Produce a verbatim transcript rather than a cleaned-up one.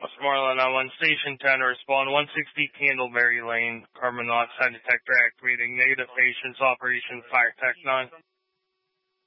Westmoreland on one Station ten, respond one sixty Candleberry Lane, carbon monoxide detector activating, negative patients, Operation Fire Tech nine.